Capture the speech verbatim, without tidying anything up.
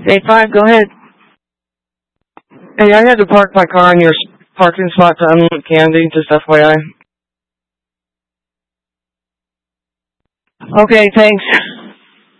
eight five, go ahead. Hey, I had to park my car in your parking spot to unload candy, just F Y I. Okay, thanks.